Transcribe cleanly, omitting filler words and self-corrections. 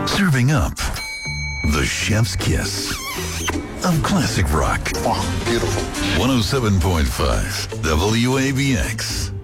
Serving up the chef's kiss of classic rock. Oh, beautiful. 107.5 WABX.